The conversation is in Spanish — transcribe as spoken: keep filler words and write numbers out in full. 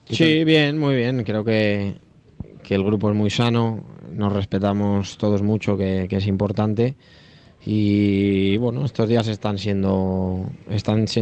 Sí, bien, muy bien. Creo que, que el grupo es muy sano, nos respetamos todos mucho, que, que es importante. Y bueno, estos días están siendo, están siendo